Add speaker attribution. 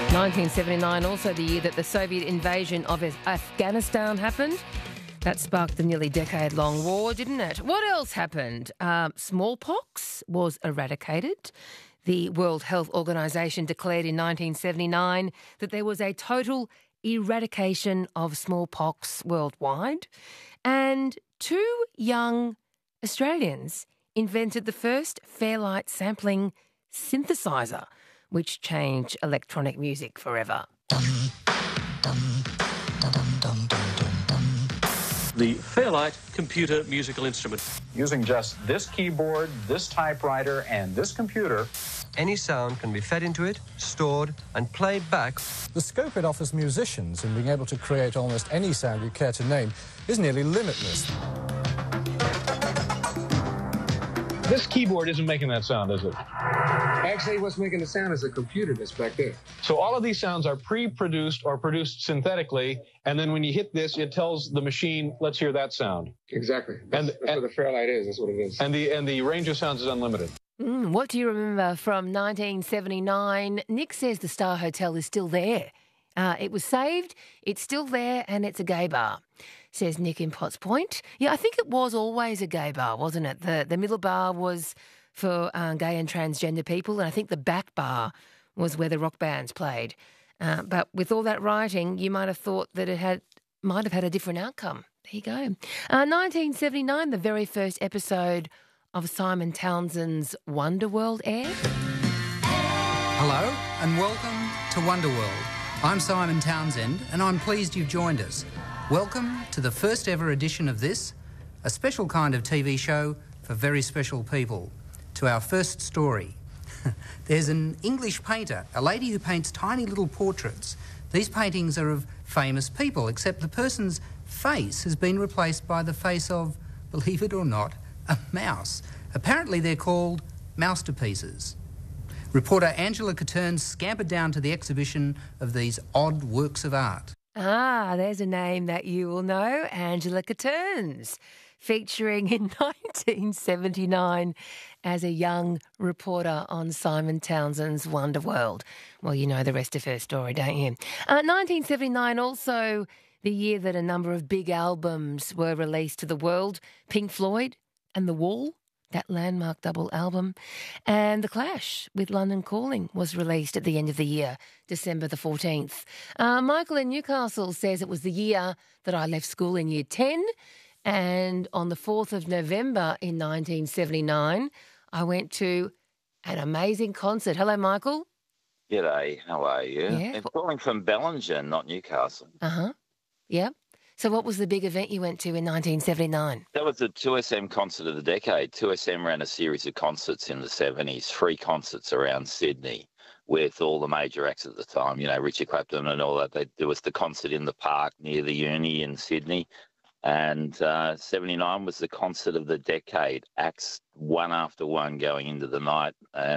Speaker 1: 1979, also the year that the Soviet invasion of Afghanistan happened. That sparked the nearly decade-long war, didn't it? What else happened? Smallpox was eradicated. The World Health Organization declared in 1979 that there was a total eradication of smallpox worldwide. And two young Australians invented the first Fairlight sampling synthesizer, which changed electronic music forever.
Speaker 2: The Fairlight computer musical instrument.
Speaker 3: Using just this keyboard, this typewriter, and this computer,
Speaker 4: any sound can be fed into it, stored, and played back.
Speaker 5: The scope it offers musicians in being able to create almost any sound you care to name is nearly limitless.
Speaker 6: This keyboard isn't making that sound, is it?
Speaker 7: Actually, what's making the sound is a computer that's back there.
Speaker 6: So all of these sounds are pre-produced or produced synthetically, and then when you hit this, it tells the machine, let's hear that sound.
Speaker 7: Exactly. That's what the Fairlight is. That's what it is.
Speaker 6: And the range of sounds is unlimited.
Speaker 1: What do you remember from 1979? Nick says the Star Hotel is still there. It was saved, it's still there, and it's a gay bar, says Nick in Potts Point. Yeah, I think it was always a gay bar, wasn't it? The middle bar was for gay and transgender people, and I think the back bar was where the rock bands played. But with all that writing, you might have thought that it might have had a different outcome. There you go. 1979, the very first episode of Simon Townsend's Wonderworld aired.
Speaker 8: Hello and welcome to Wonderworld. I'm Simon Townsend and I'm pleased you've joined us. Welcome to the first ever edition of this, a special kind of TV show for very special people. To our first story. There's an English painter, a lady who paints tiny little portraits. These paintings are of famous people, except the person's face has been replaced by the face of, believe it or not, a mouse. Apparently they're called mousterpieces. Reporter Angela Catterns scampered down to the exhibition of these odd works of art.
Speaker 1: There's a name that you will know, Angela Catterns, featuring in 1979 as a young reporter on Simon Townsend's Wonderworld. Well, you know the rest of her story, don't you? 1979 also the year that a number of big albums were released to the world. Pink Floyd and The Wall, that landmark double album, and The Clash with London Calling was released at the end of the year, December the 14th. Michael in Newcastle says it was the year that I left school in year 10, and on the 4th of November in 1979, I went to an amazing concert. Hello, Michael.
Speaker 9: G'day, how are you?
Speaker 1: Yeah.
Speaker 9: I'm calling from Ballinger, not Newcastle.
Speaker 1: Yeah. So what was the big event you went to in 1979?
Speaker 9: That was the 2SM concert of the decade. 2SM ran a series of concerts in the 70s, 3 concerts around Sydney with all the major acts at the time, you know, Richard Clapton and all that. There was the concert in the park near the uni in Sydney. And 79 was the concert of the decade, acts one after one going into the night.